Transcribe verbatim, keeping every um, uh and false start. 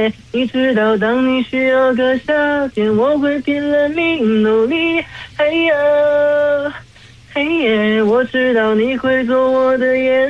耶，你知道当你需要个夏天，我会拼了命努力。嘿呀，嘿耶，我知道你会做我的眼